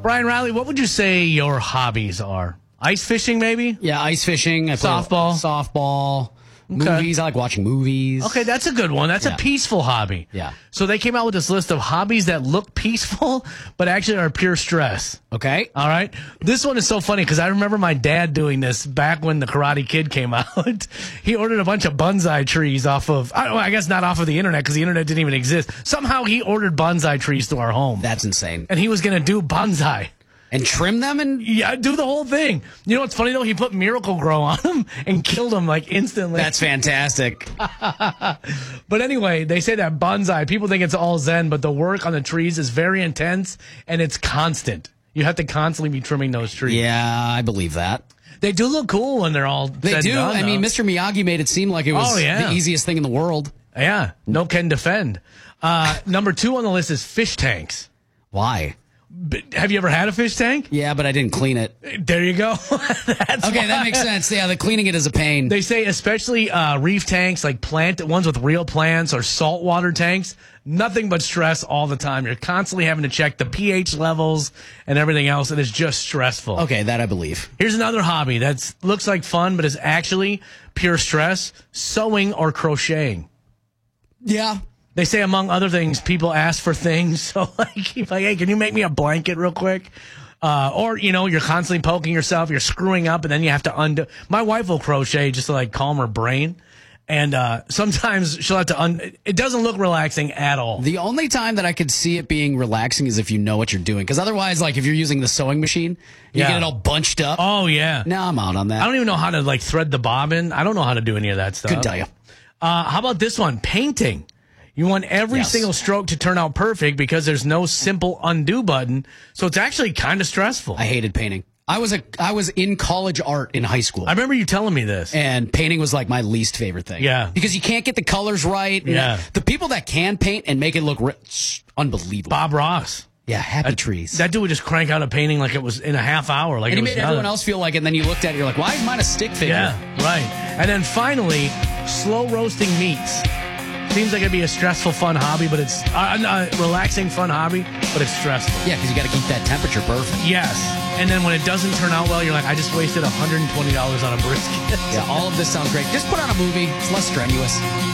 Brian Riley, what would you say your hobbies are? Ice fishing, maybe? Yeah, ice fishing. I play softball. Movies. I like watching movies. Okay, that's a good one. That's a peaceful hobby. Yeah. So they came out with this list of hobbies that look peaceful, but actually are pure stress. Okay. All right. This one is so funny because I remember my dad doing this back when the Karate Kid came out. He ordered a bunch of bonsai trees off of, I guess not off of the internet because the internet didn't even exist. Somehow he ordered bonsai trees to our home. That's insane. And he was going to do bonsai. And trim them and do the whole thing. You know what's funny though? He put Miracle Grow on them and killed them like instantly. That's fantastic. But anyway, they say that bonsai, people think it's all zen, but the work on the trees is very intense and it's constant. You have to constantly be trimming those trees. Yeah, I believe that. They do look cool when they're all They said do. and done, I mean, though. Mr. Miyagi made it seem like it was the easiest thing in the world. Yeah, no can defend. Number 2 on the list is fish tanks. Why? Have you ever had a fish tank? Yeah, but I didn't clean it. There you go. That makes sense. Yeah, the cleaning it is a pain. They say especially reef tanks, like ones with real plants or saltwater tanks, nothing but stress all the time. You're constantly having to check the pH levels and everything else, and it's just stressful. Okay, that I believe. Here's another hobby that looks like fun, but is actually pure stress: sewing or crocheting. Yeah. They say, among other things, people ask for things. So, hey, can you make me a blanket real quick? Or, you're constantly poking yourself, you're screwing up, and then you have to undo. My wife will crochet just to, calm her brain. And sometimes she'll have to it doesn't look relaxing at all. The only time that I could see it being relaxing is if you know what you're doing. Because otherwise, if you're using the sewing machine, you get it all bunched up. Oh, yeah. No, I'm out on that. I don't even know how to, thread the bobbin. I don't know how to do any of that stuff. Couldn't tell you. How about this one? Painting. You want every single stroke to turn out perfect because there's no simple undo button. So it's actually kind of stressful. I hated painting. I was in college art in high school. I remember you telling me this. And painting was my least favorite thing. Yeah. Because you can't get the colors right. Yeah. The people that can paint and make it look unbelievable. Bob Ross. Yeah, happy trees. That dude would just crank out a painting like it was in a half hour. And he made everyone else feel like it, and then you looked at it, you're like, why is mine a stick figure? Yeah, right. And then finally, slow roasting meats. Seems like it'd be a stressful, fun hobby, but it's a relaxing, fun hobby, but it's stressful. Yeah, because you got to keep that temperature perfect. Yes. And then when it doesn't turn out well, you're like, I just wasted $120 on a brisket. Yeah, all of this sounds great. Just put on a movie. It's less strenuous.